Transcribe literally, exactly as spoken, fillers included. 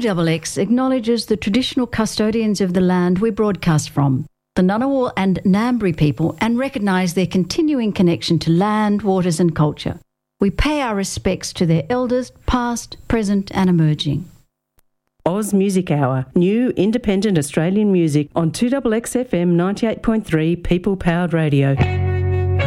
two X X acknowledges the traditional custodians of the land we broadcast from, the Ngunnawal and Ngambri people, and recognise their continuing connection to land, waters and culture. We pay our respects to their elders, past, present and emerging. Oz Music Hour, new independent Australian music on two X X F M ninety-eight point three People Powered Radio.